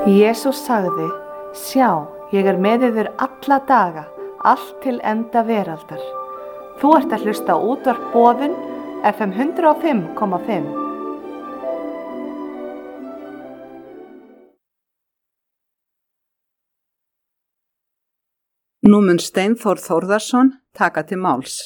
Jesús sagði, sjá, ég með yður alla daga, allt til enda veraldar. Þú ert að hlusta á útvarp Boðun, FM 105,5. Nú mun Steinþór Þórðarson taka til máls.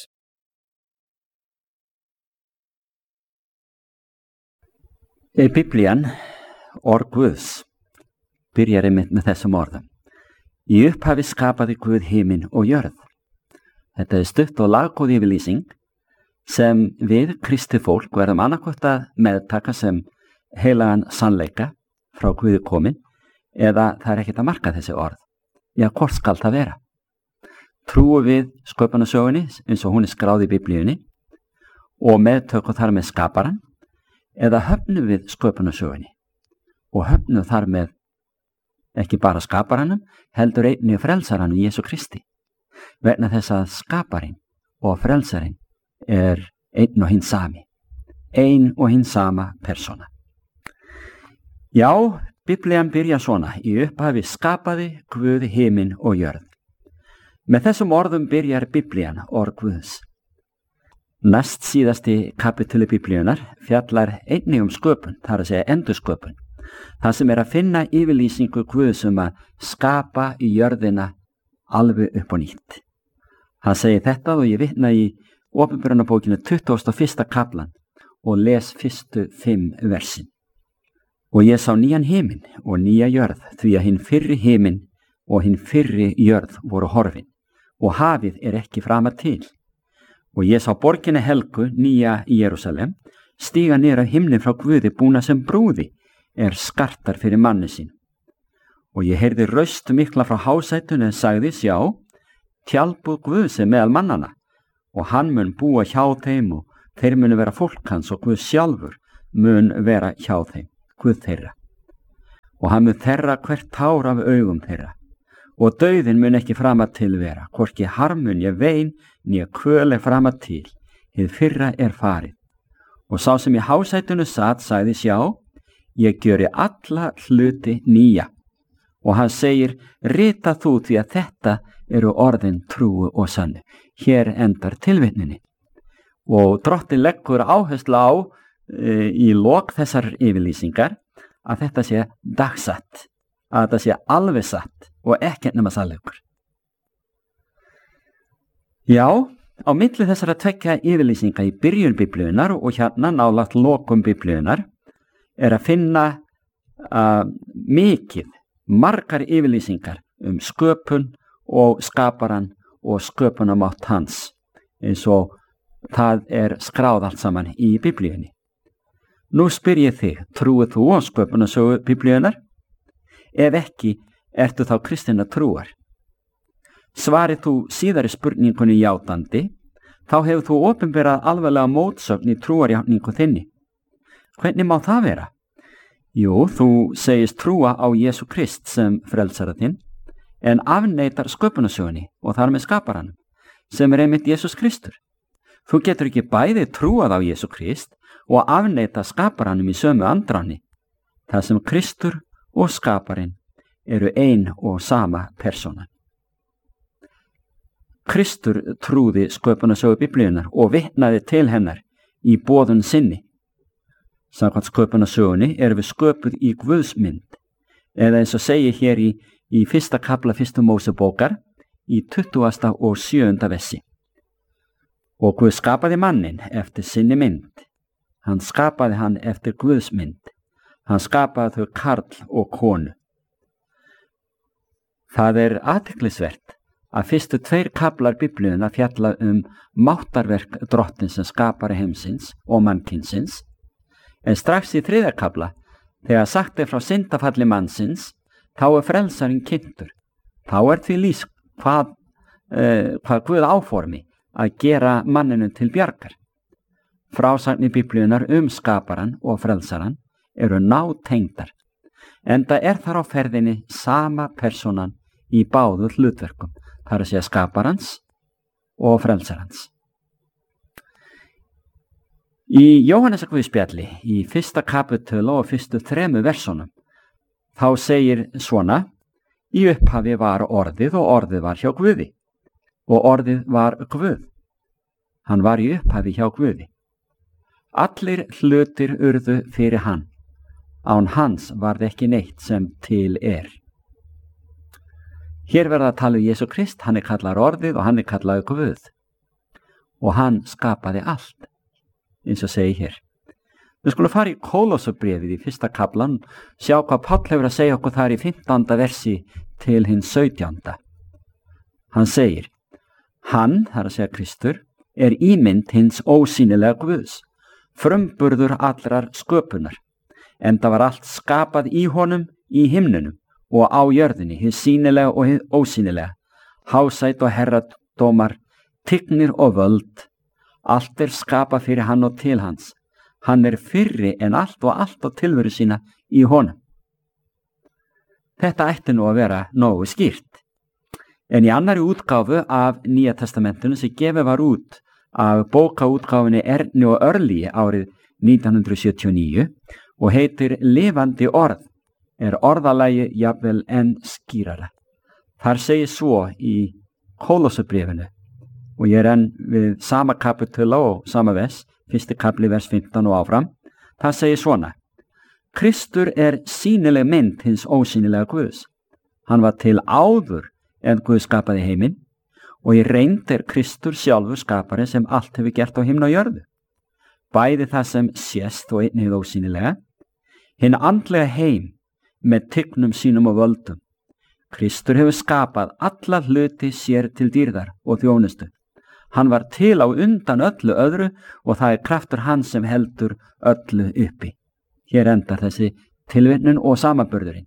Biblían, orð Guðs, byrjar einmitt með þessum orðum. Í upphafi skapaði Guð himinn og jörð. Þetta stutt og laggóð yfirlýsing sem við kristið fólk verðum annaðhvort að meðtaka sem heilagan sannleika frá Guði komin, eða það ekkert að marka þessi orð. Já, hvort skal það vera? Trúum við sköpunarsögunni eins og hún skráð í Biblíunni og meðtökum þar með skaparan, eða höfnum við sköpunarsögunni og höfnum þar með ekki bara skaparanum, heldur einnig frelsaranum Jesú Kristi, vegna þess að skaparinn og frelsarinn er einn og hinn sami, ein og hinn sama persóna. Já, Biblían byrja svona: í upphafi skapaði Guð himinn og jörð. Með þessum orðum byrjar Biblían, orð Guðs. Næst síðasti kapitúli Biblíunar fjallar einnig sköpun, þar að segja endursköpun. Það sem að finna yfirlýsingu Guðs að skapa í jörðina alveg upp og nýtt. Hann segir þetta og ég vitna í Opinberunarbókinu 21. kaplan og les fyrstu 5 versin. Og ég sá nýjan himinn og nýja jörð, því að hinn fyrri himinn og hinn fyrri jörð voru horfin, og hafið ekki framar til. Og ég sá borginni helgu, nýja í Jerúsalem, stíga niður af himni frá Guði, búna sem brúði skartar fyrir manni sín. Og ég heyrði raust mikla frá hásættunni en sagði, sjá, tjaldbúð Guðs meðal mannana, og hann mun búa hjá þeim og þeir munu vera fólk hans og Guð sjálfur mun vera hjá þeim, Guð þeirra. Og hann mun þerra hvert tár af augum þeirra, og dauðinn mun ekki framar til vera, hvorki harmun ég vein, né kvöl framar til, hið fyrra farið. Og sá sem í hásættunni sat sagði, sjá, ég gjöri alla hluti nýja. Og hann segir, rita þú því að þetta eru orðin trúu og sönnu. Hér endar tilvitninni. Og Drottinn leggur áherslu á í lok þessar yfirlýsingar að þetta sé dagsatt, að þetta sé alveg satt og ekkert nema sannleikur. Já, á milli þessara tveggja yfirlýsinga í byrjun Biblíunar og hérna nálægt lokum Biblíunar að finna margar yfirlýsingar sköpun og skaparan og sköpunamátt hans, eins og það skráð allt saman í Biblíunni. Nú spyr ég þig, trúið þú á sköpunarsögu Biblíunar? Ef ekki, ertu þá kristinna trúar? Svarið þú síðari spurningunni játandi, þá hefur þú opinberað alvarlega mótsögn í trúarjátningu þinni. Hvernig má það vera? Jú, þú segist trúa á Jesú Krist sem frelsara þinn, en afneitar sköpunarsögunni og þar með skaparanum, sem einmitt Jesús Kristur. Þú getur ekki bæði trúað á Jesú Krist og afneita skaparanum í sömu andráni, þar sem Kristur og skaparinn eru ein og sama persóna. Kristur trúði sköpunarsögu Biblíunar og vitnaði til hennar í boðun sinni. Samkvæmt sköpunarsögunni við sköpuð í Guðs mynd, eða eins og segir hér í 1. kafla 1. Mósebókar í 20. og 7. versi. Og Guð skapaði mannin eftir sinni mynd. Hann skapaði hann eftir Guðs mynd. Hann skapaði þau karl og konu. Það athyglisvert að fyrstu 2 kaflar Biblíunnar fjalla máttarverk Drottins sem skapari heimsins og mannkynsins, en strax í 3. kafla, þegar sagt frá syndafalli mannsins, þá frelsarinn kynntur. Þá því lýst hvað Guð áformi að gera manninum til bjargar. Frásagnir Biblíunnar skaparan og frelsaran eru nátengdar, enda þar á ferðinni sama persónan í báðu hlutverkum, þar að segja skaparans og frelsarans. Í Jóhannesarguðspjalli í 1. kapitúli og fyrstu 3 versunum þá segir svona: í upphafi var orðið og orðið var hjá Guði og orðið var Guð. Hann var í upphafi hjá Guði. Allir hlutir urðu fyrir hann. Án hans varð ekki neitt sem til er. Hér verða að tala um Jesú Krist, hann kallaður orðið og hann kallaður Guð. Og hann skapaði allt, eins og segir hér. Við skulum fara í Kólósabréfið í 1. kaflan, sjá hvað Páll hefur að segja okkur þar í 15. versi til hins 17. Hann segir: hann, það er að segja Kristur, er ímynd hins ósýnilega Guðs, frumburður allrar sköpunar, enda var allt skapað í honum í himnunum og á jörðinni, hið sýnilega og hið ósýnilega, hásæt og herradómar, tignir og völd. Allt er skapað fyrir hann og til hans. Hann er fyrri en allt og allt á tilveru sína í honum. Þetta ætti nú að vera nógu skýrt. En í annari útgáfu af Nýja testamentinu sem gefið var út af bókaútgáfinni Erni og Örli árið 1979 og heitir Lifandi orð, er orðalagi jafnvel enn skýrara. Þar segir svo í Kólósabréfinu, og ég er enn við sama kapitula og sama vers, 1. kapli vers 15 og áfram. Það segir svona: Kristur er sýnileg mynd hins ósýnilega Guðs. Hann var til áður en Guð skapaði heiminn, og í reynd er Kristur sjálfur skapari sem allt hefur gert á himni og jörðu. Bæði það sem sést og einnig ósýnilega, hinn andlega heim með tignum sínum og völdum. Kristur hefur skapað alla hluti sér til dýrðar og þjónustu. Hann var til á undan öllu öðru og það er kraftur hans sem heldur öllu uppi. Hér endar þessi tilvitnun og samanburðurinn.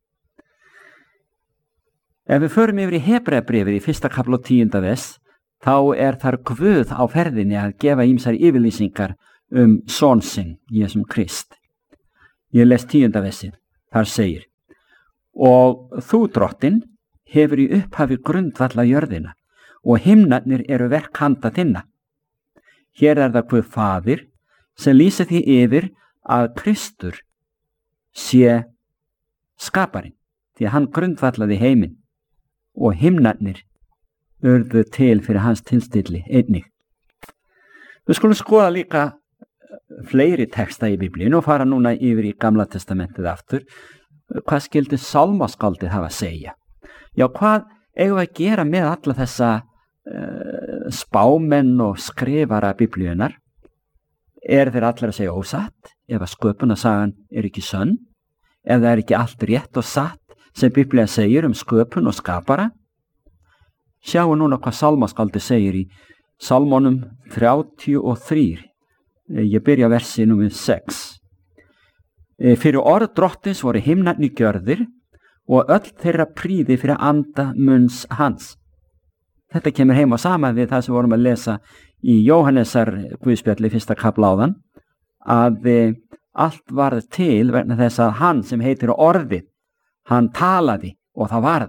Ef við förum yfir í Hebreabréfið í 1. kafla og 10. vers, þá er þar Guð á ferðinni að gefa ýmsar yfirlýsingar son sinn, Jesum Krist. Ég les 10. versið, þar segir: og þú, drottinn, hefur í upphafi grundvalla jörðina og himnarnir eru verk handa þinna. Hér er það Guð Faðir sem lýsir því yfir að Kristur sé skaparinn, því að hann grundvallaði heiminn og himnarnir urðu til fyrir hans tilstilli einnig. Við skulum skoða líka fleiri texta í Biblíunni og fara núna yfir í Gamla testamentið aftur. Hvað skildi sálmaskáldið hafa að segja? Já, hvað eigum við að gera með alla þessa spámenn og skrifara Biblíunnar? Er þeir allir að segja ósatt ef að sköpunarsagan er ekki sönn? Ef það er ekki allt rétt og satt sem Biblían segir sköpun og skapara? Sjáum núna hvað sálmaskáldið segir í Sálmónum 33. Ég byrja versi númer 6. Fyrir orð drottins voru himnarnir gjörðir og öll þeirra prýði fyrir anda munns hans. Þetta kemur heim á saman við það sem vorum að lesa í Jóhannesar Guðspjalli 1. kapla áðan, að allt varð til vegna þess að hann sem heitir orðið, hann talaði og það varð.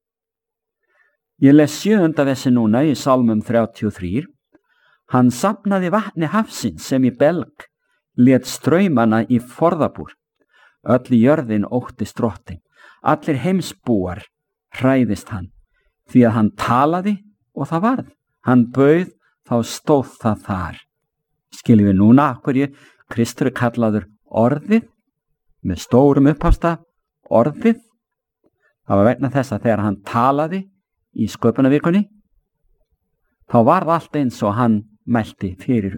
Ég les 7. versi núna í Sálmum 33. Hann safnaði vatni hafsins sem í belg, lét straumana í forðabúr. Öll jörðin óttist drottinn. Allir heimsbúar hræðist hann, því að hann talaði og það varð. Hann bauð, þá stóð það þar. Skiljum við núna af hverju Kristur er kallaður orðið, með stórum upphafstaf, orðið. Það var vegna þess að þegar hann talaði í sköpunarvikunni, þá varð allt eins og hann mælti fyrir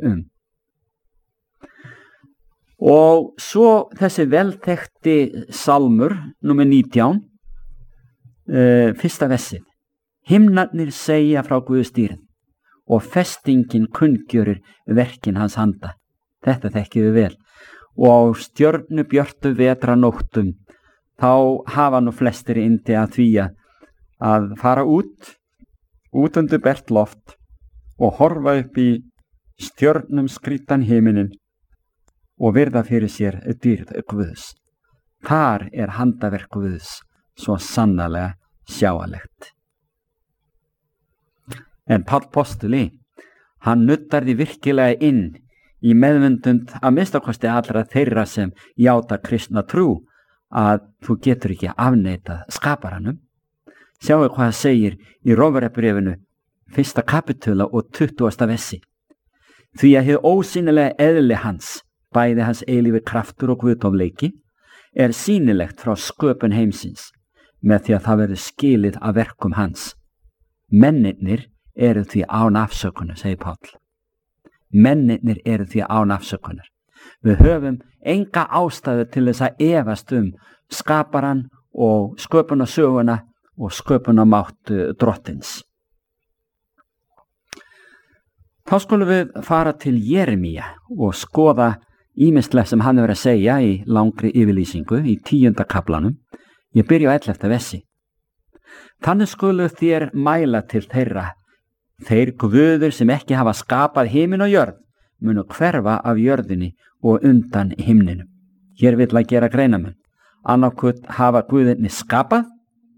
Og svo þessi velþekkti sálmur, númer 19, fyrsta versið. Himnarnir segja frá Guðs dýrð og festingin kunngjörir verkin hans handa. Þetta þekkjum við vel. Og á stjörnubjörtu vetranóttum, þá hafa nú flestir yndi að því að fara út undir bert loft og horfa upp í stjörnum skrýtan himinin og virða fyrir sér dýrð Guðs. Þar er handaverk Guðs svo sannarlega sjáanlegt. En Páll postuli, hann nuttar því virkilega inn í meðvundund að minnstakosti allra þeirra sem játa kristna trú, að þú getur ekki afneitað skaparanum. Sjáu hvað það segir í Rómverjabréfinu 1. kapitula og 20. versi. Því að hið ósýnilega eðli hans, bæði hans eilífi kraftur og guðdómleiki, sýnilegt frá sköpun heimsins, með því að það verður skilið af verkum hans. Mennirnir eru því án afsökunar, segir Páll. Mennirnir eru því án afsökunar. Við höfum enga ástæðu til þess að efast skaparan og sköpunarsöguna og sköpunarmátt drottins. Þá skulum við fara til Jeremía og skoða ýmislegt sem hann verið að segja í langri yfirlýsingu í 10. kaflanum. Ég byrja á 11. versi. Þannig skulu þér mæla til þeirra. Þeir guðir sem ekki hafa skapað himin og jörð munu hverfa af jörðinni og undan himninum. Hér vill að gera greinamun. Annaðhvort hafa guðirnir skapað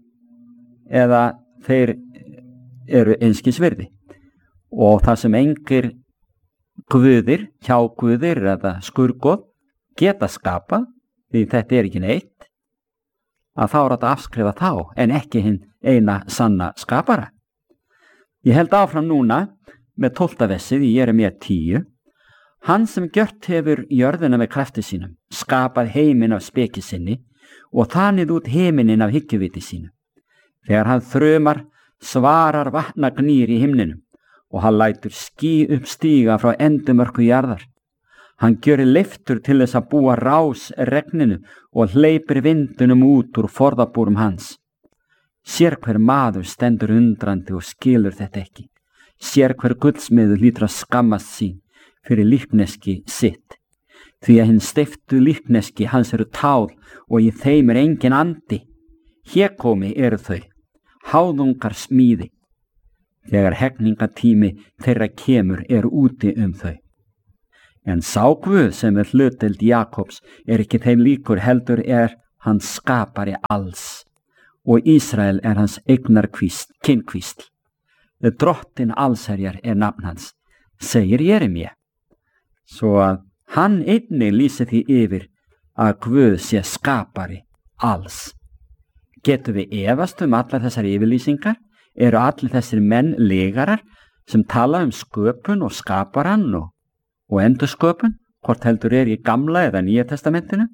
eða þeir eru einskis virði. Og það sem engir guðir, hjáguðir eða skurgoð geta skapað, því þetta ekki neitt, að þá þetta afskrifa þá en ekki hinn eina sanna skapara. Ég held áfram núna með 12. versið í Jeremía 10. Hann sem gjört hefur jörðina með krafti sínum, skapað heiminn af speki sinni og þanið út heiminin af hyggjuviti sínu. Þegar hann þrumar, svarar vatnagnýr í himninum og hann lætur ský uppstíga frá endimörku jarðar. Hann gjörir leiftur til þess að búa rás regninu og hleypir vindunum út úr forðabúrum hans. Sér hver maður stendur undrandi og skilur þetta ekki. Sér hver gullsmiður hlýtur að skammast sín fyrir líkneski sitt. Því að hinn steyptu líkneski hans eru tál og í þeim engin andi. Hégómi eru þau, háðungar smíði. Þegar hegningatími þeirra kemur úti þau. En sá Guð sem hlutdeild Jakobs ekki þeim líkur, heldur hans skapari alls. Og Ísrael hans eignarkvísl, kynkvísl. Drottin allsherjar nafn hans, segir Jeremía. Svo að hann einnig lýsir því yfir að Guð sé skapari alls. Getum við efast allar þessar yfirlýsingar? Eru allir þessir menn legarar sem tala sköpun og skaparan og endursköpun, hvort heldur í Gamla eða Nýja testamentinu?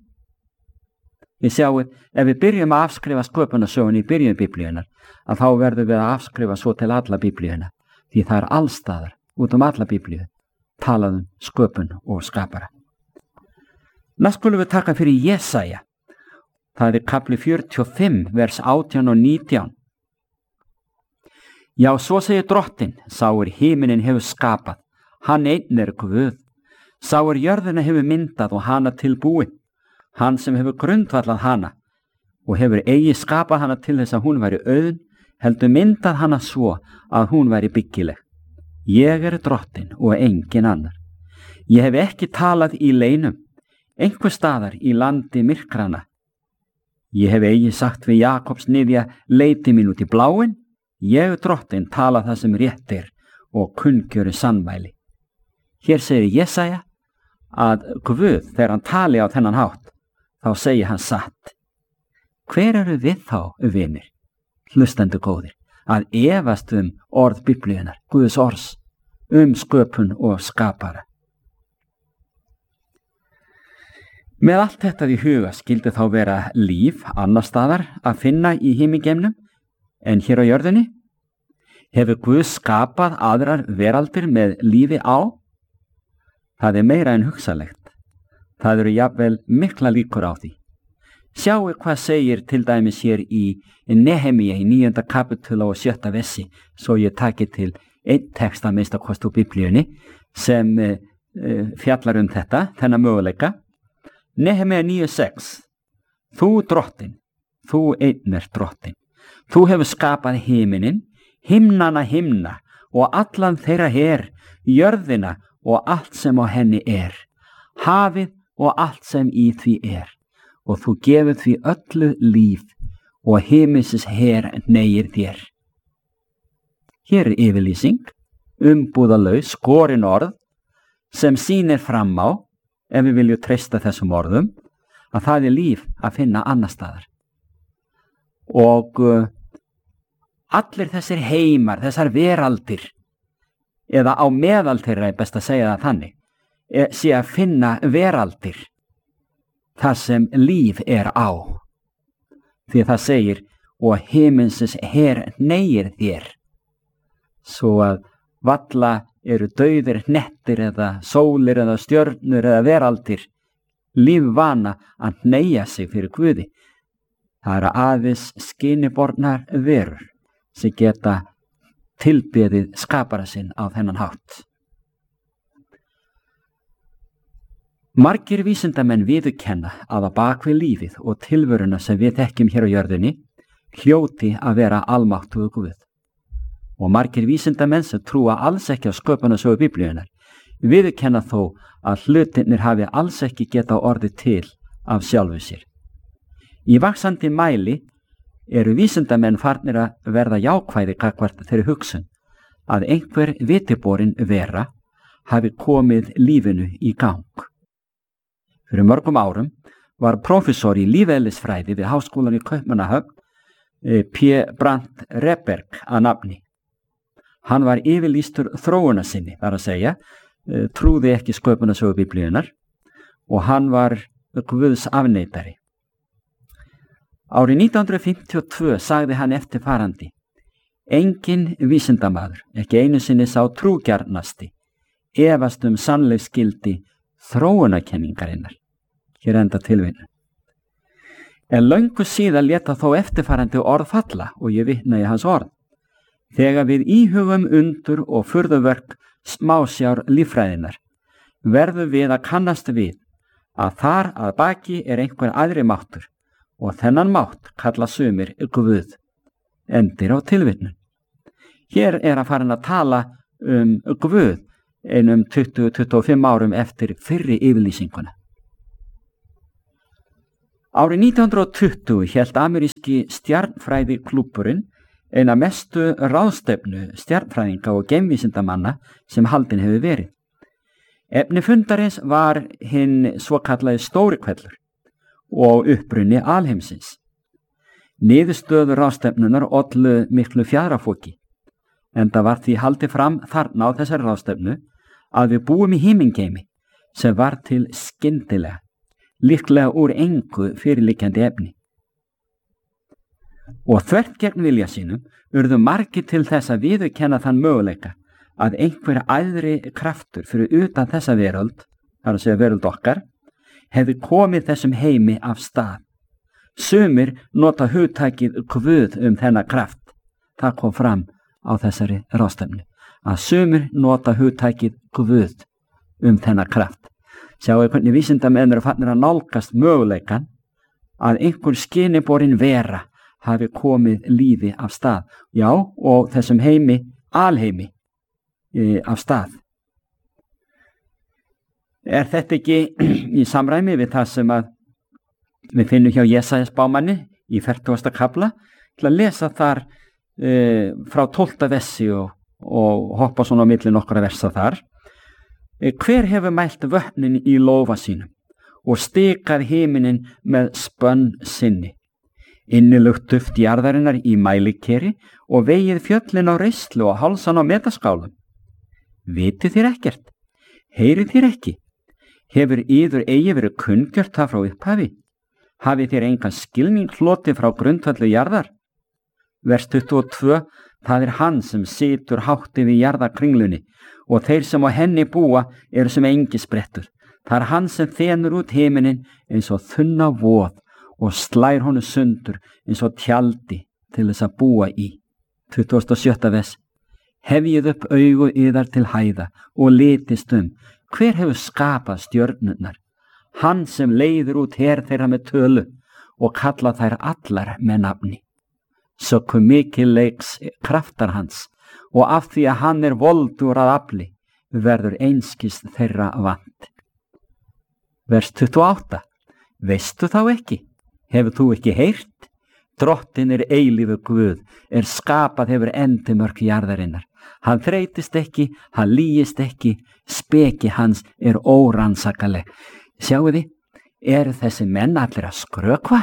Við sjáum, ef við byrjum að afskrifa sköpunarsögun í byrjun Biblíunar, að þá verðum við að afskrifa svo til alla Biblíuna, því það allstaðar, út alla Biblíu, talað sköpun og skapara. Næst skulum við taka fyrir Jesaja. Það kapli 45, vers 18 og 19. Já, svo segir drottin, sá himinin hefur skapað, hann einn Guð, sá jörðina hefur myndað og hana tilbúin, hann sem hefur grundvallað hana og hefur eigi skapað hana til þess að hún væri auðn, heldur myndað hana svo að hún væri byggileg. Ég drottin og engin annar. Ég hef ekki talað í leinum, einhver staðar í landi myrkrana. Ég hef eigi sagt við Jakobs niðja, leiti mín út í bláin. Ég drottin tala það sem rétt og kunngjöri sannmæli. Hér segir Jesaja að Guð, þegar hann tali á þennan hátt, þá segir hann satt. Hver eru við þá, vinir, hlustendur góðir, að efast orð Biblíunar, Guðs orðs, sköpun og skapara? Með allt þetta í huga skildi þá vera líf annar staðar að finna í himingeimnum en hér á jörðinni? Hefur Guð skapað aðrar veraldir með lífi á? Það meira en hugsanlegt. Það eru jafnvel mikla líkur á því. Sjáu hvað segir til dæmis hér í Nehemíu í 9. kapitula og 7. versi, svo ég taki til einn text að minnsta kosti úr Biblíunni sem fjallar þetta, þennan möguleika. Nehemíu 9:6. Þú drottin, þú einn drottin. Þú hefur skapað himinin, himnana himna og allan þeirra jörðina og allt sem á henni hafið og allt sem í því og þú gefur því öllu líf og himinsins hneigir þér. Hér yfirlýsing, umbúðalaus, skorin orð, sem sýnir fram á, ef við viljum treysta þessum orðum, að það líf að finna annar staðar. Og allir þessir heimar, þessar veraldir, eða á meðal þeirra er best að segja það þannig, sé að finna veraldir þar sem líf á. Því það segir, og himinsins her hneigir þér, svo að valla eru dauðir hnettir eða sólir eða stjörnur eða veraldir lífvana að hneigja sig fyrir Guði. Það eru aðeins skinibornar verur sem geta tilbeðið skapara sinn á þennan hátt. Margir vísindamenn viðurkenna að á bakvið lífið og tilveruna sem við þekkjum hér á jörðinni hljóti að vera almáttugur Guð. Og margir vísindamenn sem trúa alls ekki á sköpunarsögu Biblíunnar viðurkenna þó að hlutirnir hafi alls ekki geta orðið til af sjálfu sér. Í vaxandi mæli eru vísindamenn farnir að verða jákvæði gagnvart þeirri hugsun að einhver vitiborin vera hafi komið lífinu í gang. Fyrir mörgum árum var prófessor í lífeðlisfræði við Háskólann í Kaupmannahöfn, P. Brandt Reberg að nafni. Hann var yfirlýstur þróunarsinni, þar að segja, trúði ekki sköpunarsögu Biblíunnar og hann var Guðs afneitari. Árið 1952 sagði hann eftirfarandi: engin vísindamaður, ekki einu sinni sá trúgjarnasti, efast sannleiksgildi þróunarkenningarinnar. Hér enda tilvinnu. En löngu síðan léta þó eftirfarandi orð falla og ég vitna í hans orð. Þegar við íhugum undur og furðuverk smásjár líffræðinnar, verðum við að kannast við að þar að baki er einhver aðri máttur og þennan mátt kalla sumir Guð. Endir á tilvitnun. Hér er að fara að tala Guð einum 20-25 árum eftir fyrri yfirlýsinguna. Árið 1920 hélt ameríski stjarnfræðiklúbburinn eina mestu ráðstefnu stjarnfræðinga og geimvísindamanna sem haldin hefur verið. Efni fundarins var hinn svokallaði stóri hvellur og uppruni alheimsins. Niðurstöður ráðstefnunar ollu miklu fjaðrafóki, enda var því haldið fram þarna á þessari ráðstefnu að við búum í himingeimi sem var til skyndilega, líklega úr engu fyrirliggjandi efni. Og þvert gegn vilja sínum urðu margir til þess að viðurkenna þann möguleika að einhver æðri kraftur fyrir utan þessa veröld, þar að segja veröld okkar, hefði komið þessum heimi af stað. Sumir nota hugtakið Guð þennan kraft. Það kom fram á þessari ráðstefnu, að sumir nota hugtakið Guð þennan kraft. Sjáu hvernig vísindamenn eru farnir að nálgast möguleikan að einhver skiniborin vera hafi komið lífi af stað. Já, og þessum heimi, alheimi, af stað. Er þetta ekki í samræmi við það sem að við finnum hjá Jesaja spámanni í 40. kafla? Til að lesa þar frá 12. versi og hoppa svona á milli nokkra versa þar. Hver hefur mælt vötnin í lófa sínum og stikað himinin með spönn sinni? Innilugt duft jarðarinnar í mælikeri og vegið fjöllin á reislu og hálsan á metaskálum. Vitið þér ekkert? Heyrið þér ekki? Hefur yður eigi verið kunngjört það frá upphafi? Hafið þér engan skilning hlotið frá grundvallu jarðar? Vers 22, það er hann sem situr hátt yfir jarðakringlunni og þeir sem á henni búa eru sem engisbrettur. Það er hann sem þenur út himinin eins og þunna voð og slær honum sundur eins og tjaldi til þess að búa í. 27. vers. Hefjið upp augu yðar til hæða og litist hver hefur skapað stjörnurnar? Hann sem leiðir út her þeirra með tölu og kalla þær allar með nafni. Sökku mikil leiks kraftar hans og af því að hann er voldur að afli verður einskis þeirra vant. Vers 28. Veistu þá ekki? Hefur þú ekki heyrt? Drottin er eilífu Guð, skapað hefur endimörk jarðarinnar. Hann þreytist ekki, hann lýgist ekki, speki hans er órannsakaleg. Sjáu þið, eru þessi menn allir að skrökva?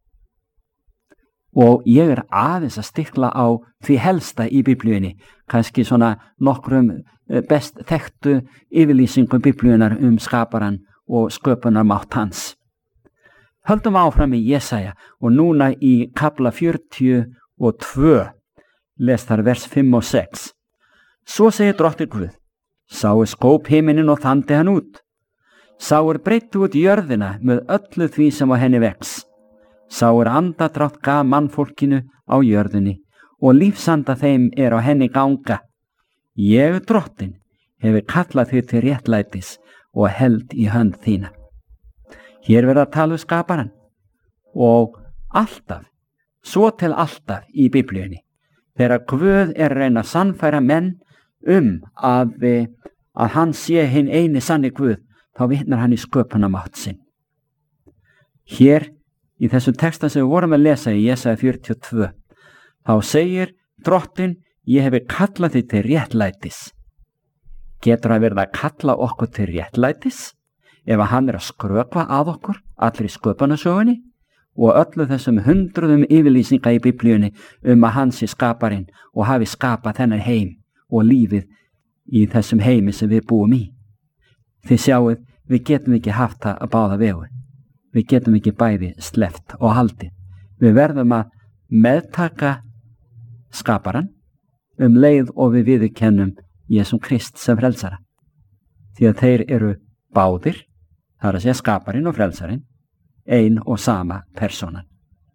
Og ég aðeins að stikla á því helsta í Biblíunni, kannski svona nokkrum best þekktu yfirlýsingum Biblíunar skaparan og sköpunarmátt hans. Höldum áfram í Jesaja og núna í kafla 42, les þar vers 5 og 6. Svo segir Drottinn Guð, sá skóp himinin og þandi hann út. Sá breytti út jörðina með öllu því sem á henni vex. Sá andadrátt gaf mannfólkinu á jörðinni og lífsanda þeim á henni ganga. Ég, Drottinn, hefur kallað þig til réttlætis og held í hönd þína. Hér verður að tala skaparan og alltaf, svo til alltaf í Biblíunni. Þegar Guð að reyna að sannfæra menn að hann sé hinn eini sanni Guð, þá vitnar hann í sköpunarmátt sinn. Hér í þessum texta sem við vorum að lesa í Jesaja 42, þá segir Drottinn, ég hefur kallað þig til réttlætis. Getur hann verið að kalla okkur til réttlætis ef hann að skrökva að okkur allir í sköpunarsögunni og öllu þessum hundruðum yfirlýsinga í Biblíunni að hann sé skaparinn og hafi skapað þennan heim og lífið í þessum heimi sem við búum í. Þið sjáuð, við getum ekki haft það að báða vegu. Við getum ekki bæði sleppt og haldið. Við verðum að meðtaka skaparan leið og við viðurkennum Jesúm Krist sem frelsara. Því að þeir eru báðir, það að segja skaparinn og frelsarinn, ein og sama persónan.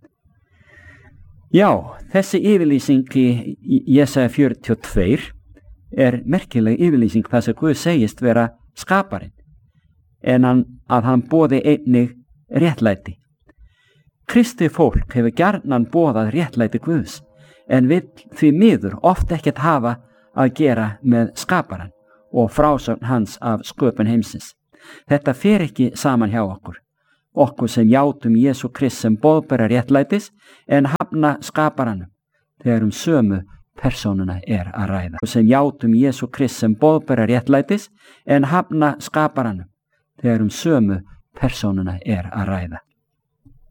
Já, þessi yfirlýsing í Jesaja 42 merkileg yfirlýsing þar sem Guð segist vera skaparinn, en að hann boði einnig réttlæti. Kristi fólk hefur gjarnan boðað réttlæti Guðs, en vill því miður oft ekkert hafa að gera með skaparan og frásögn hans af sköpun heimsins. Þetta fer ekki saman hjá okkur sem játum Jesú Krist sem boðbera réttlætis en hafna skaparanum þegar sömu persónuna að ræða. Sem játum Jesú Krist sem boðbera réttlætis en hafna skaparanum þegar sömu persónuna að ræða.